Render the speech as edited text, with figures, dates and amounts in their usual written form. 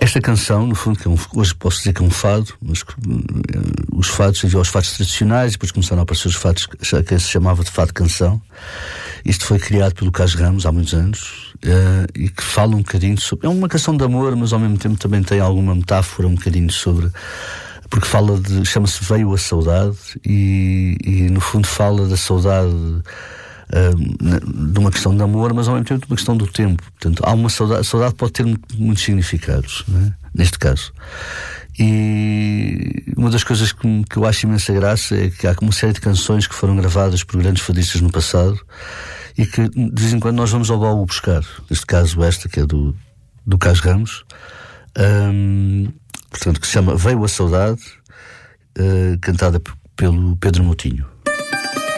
Esta canção, no fundo, que hoje posso dizer que é um fado, mas os fados, havia os fados tradicionais, depois começaram a aparecer os fados que se chamava de fado canção. Isto foi criado pelo Carlos Ramos há muitos anos, e que fala um bocadinho sobre... É uma canção de amor, mas ao mesmo tempo também tem alguma metáfora um bocadinho sobre... Porque chama-se Veio a Saudade, e no fundo fala da saudade... de uma questão de amor, mas ao mesmo tempo de uma questão do tempo. Portanto, há uma saudade. A saudade pode ter muitos significados, né? Neste caso. E uma das coisas que eu acho imensa graça é que há uma série de canções que foram gravadas por grandes fadistas no passado e que de vez em quando nós vamos ao baú buscar. Neste caso esta, que é do Carlos Ramos, portanto, que se chama Veio a Saudade, cantada pelo Pedro Moutinho.